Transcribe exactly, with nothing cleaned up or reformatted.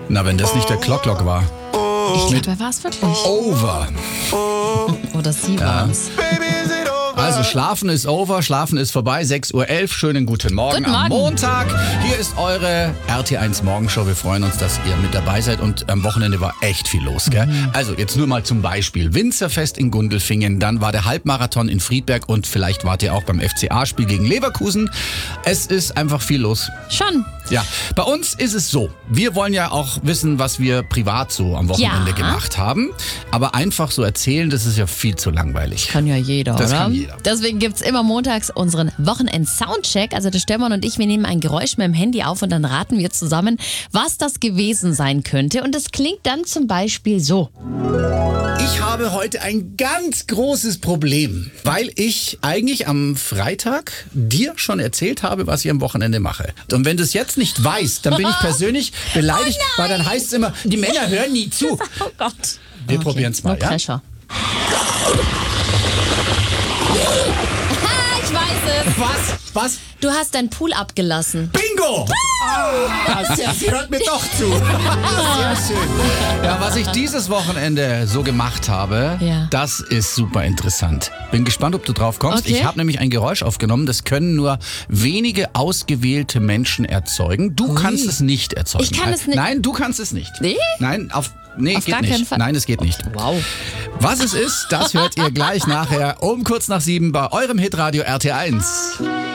Na, wenn das nicht der Clock-Lock war. Ich glaube, er war es wirklich. Over. Oder sie waren's. Also schlafen ist over, schlafen ist vorbei. sechs Uhr elf, schönen guten Morgen, Guten am Morgen. Montag. Hier ist eure R T eins Morgenshow. Wir freuen uns, dass ihr mit dabei seid. Und am Wochenende war echt viel los, gell? Mhm. Also jetzt nur mal zum Beispiel. Winzerfest in Gundelfingen, dann war der Halbmarathon in Friedberg und vielleicht wart ihr auch beim F C A-Spiel gegen Leverkusen. Es ist einfach viel los. Schon. Ja, bei uns ist es so. Wir wollen ja auch wissen, was wir privat so am Wochenende Ja. gemacht haben. Aber einfach so erzählen, das ist ja viel zu langweilig. Kann ja jeder, Das oder? kann jeder. Deswegen gibt's immer montags unseren Wochenend-Soundcheck. Also der Stürmann und ich, wir nehmen ein Geräusch mit dem Handy auf und dann raten wir zusammen, was das gewesen sein könnte. Und das klingt dann zum Beispiel so. Ich habe heute ein ganz großes Problem, weil ich eigentlich am Freitag dir schon erzählt habe, was ich am Wochenende mache. Und wenn du es jetzt nicht weißt, dann bin ich persönlich beleidigt, Oh weil dann heißt es immer, die Männer hören nie zu. Oh Gott. Wir probieren's mal, no ja? Pressure. Ah, ich weiß es. Was? Was? Du hast deinen Pool abgelassen. Bingo! Ah, sie, sie hört mir doch zu. Sehr schön. Ja, was ich dieses Wochenende so gemacht habe, Ja. das ist super interessant. Bin gespannt, ob du drauf kommst. Okay. Ich habe nämlich ein Geräusch aufgenommen, das können nur wenige ausgewählte Menschen erzeugen. Du kannst es nicht erzeugen. Ich kann es nicht. Nein, du kannst es nicht. Nee? Nein, auf Nee, Auf geht gar nicht. keinen Fall? Nein, es geht nicht. Wow. Was es ist, das hört ihr gleich nachher um kurz nach sieben bei eurem Hitradio R T eins.